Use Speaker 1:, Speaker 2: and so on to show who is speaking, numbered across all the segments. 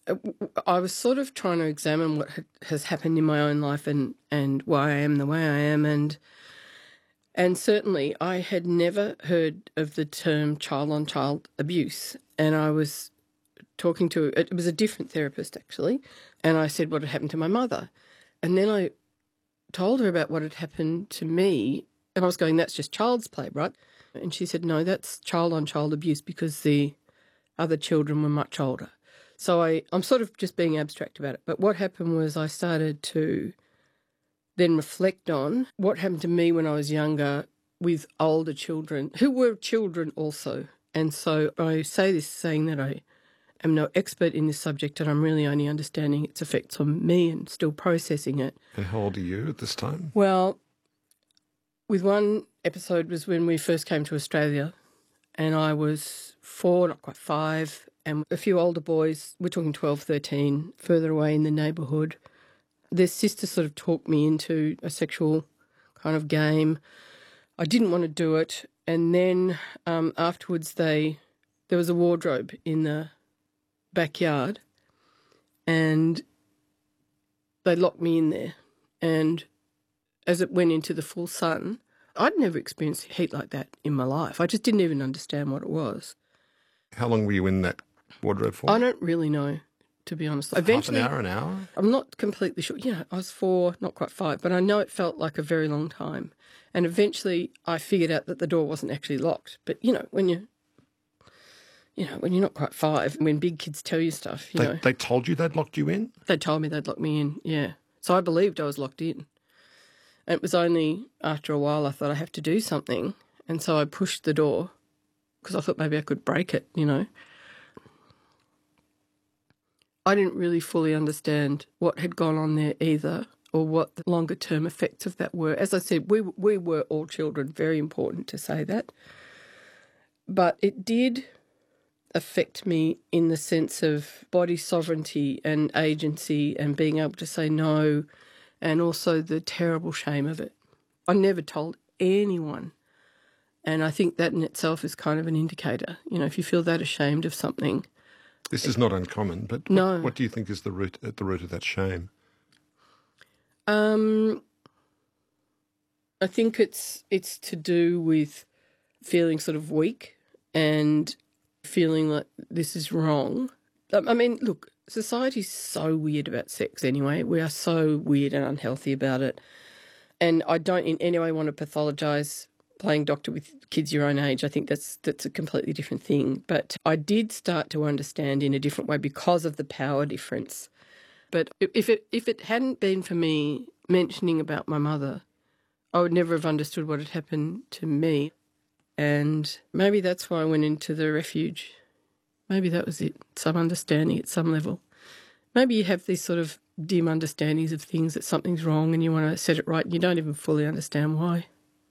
Speaker 1: I was sort of trying to examine what has happened in my own life and why I am the way I am. And certainly I had never heard of the term child-on-child abuse. And I was talking to, it was a different therapist actually, and I said what had happened to my mother. And then I told her about what had happened to me, and I was going, that's just child's play, right? And she said, no, that's child-on-child abuse because the other children were much older. So I'm sort of just being abstract about it. But what happened was I started to then reflect on what happened to me when I was younger with older children who were children also. And so I say this saying that I am no expert in this subject and I'm really only understanding its effects on me and still processing it.
Speaker 2: And how old are you at this time?
Speaker 1: Well, with one episode was when we first came to Australia and I was 4, not quite 5, and a few older boys, we're talking 12, 13, further away in the neighbourhood. Their sister sort of talked me into a sexual kind of game. I didn't want to do it. And then afterwards there was a wardrobe in the backyard and they locked me in there. And as it went into the full sun, I'd never experienced heat like that in my life. I just didn't even understand what it was.
Speaker 2: How long were you in that wardrobe for?
Speaker 1: I don't really know, to be honest.
Speaker 2: Half an hour?
Speaker 1: I'm not completely sure. I was 4, not quite 5, but I know it felt like a very long time. And eventually I figured out that the door wasn't actually locked. But, when you're not quite 5, when big kids tell you stuff,
Speaker 2: They told you they'd locked you in?
Speaker 1: They told me they'd locked me in, yeah. So I believed I was locked in. And it was only after a while I thought I have to do something. And so I pushed the door because I thought maybe I could break it, I didn't really fully understand what had gone on there either or what the longer-term effects of that were. As I said, we were all children, very important to say that. But it did affect me in the sense of body sovereignty and agency and being able to say no, and also the terrible shame of it. I never told anyone. And I think that in itself is kind of an indicator. If you feel that ashamed of something.
Speaker 2: This is not uncommon, but
Speaker 1: no.
Speaker 2: What do you think is at the root of that shame?
Speaker 1: I think it's to do with feeling sort of weak and feeling like this is wrong. I mean, look, society's so weird about sex anyway. We are so weird and unhealthy about it. And I don't in any way want to pathologise playing doctor with kids your own age. I think that's a completely different thing. But I did start to understand in a different way because of the power difference. But if it hadn't been for me mentioning about my mother, I would never have understood what had happened to me. And maybe that's why I went into the refuge. Maybe that was it, some understanding at some level. Maybe you have these sort of dim understandings of things that something's wrong and you want to set it right and you don't even fully understand why.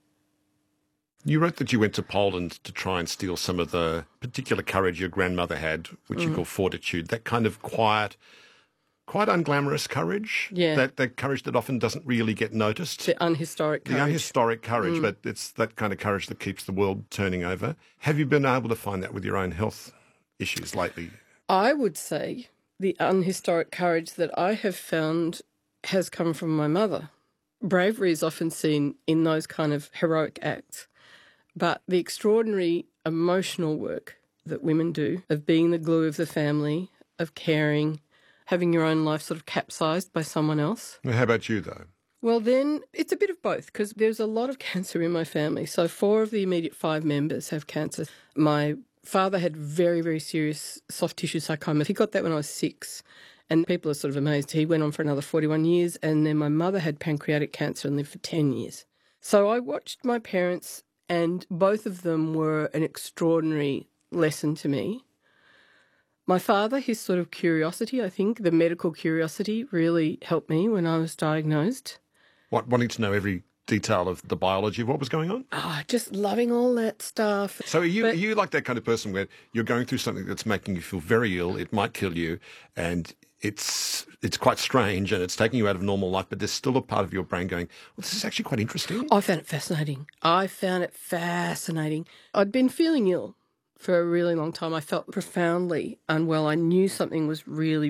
Speaker 2: You wrote that you went to Poland to try and steal some of the particular courage your grandmother had, which you call fortitude, that kind of quiet, quite unglamorous courage.
Speaker 1: Yeah.
Speaker 2: That courage that often doesn't really get noticed.
Speaker 1: The unhistoric courage.
Speaker 2: The unhistoric courage, but it's that kind of courage that keeps the world turning over. Have you been able to find that with your own health issues lately?
Speaker 1: I would say the unhistoric courage that I have found has come from my mother. Bravery is often seen in those kind of heroic acts. But the extraordinary emotional work that women do of being the glue of the family, of caring, having your own life sort of capsized by someone else.
Speaker 2: How about you, though?
Speaker 1: Well, then it's a bit of both because there's a lot of cancer in my family. So 4 of the immediate 5 members have cancer. My father had very, very serious soft tissue sarcoma. He got that when I was 6. And people are sort of amazed. He went on for another 41 years. And then my mother had pancreatic cancer and lived for 10 years. So I watched my parents, and both of them were an extraordinary lesson to me. My father, his sort of curiosity, I think, the medical curiosity really helped me when I was diagnosed.
Speaker 2: What, wanting to know every detail of the biology of what was going on?
Speaker 1: Just loving all that stuff.
Speaker 2: So are you like that kind of person where you're going through something that's making you feel very ill, it might kill you, and it's quite strange and it's taking you out of normal life, but there's still a part of your brain going, well, this is actually quite interesting.
Speaker 1: I found it fascinating. I'd been feeling ill for a really long time. I felt profoundly unwell. I knew something was really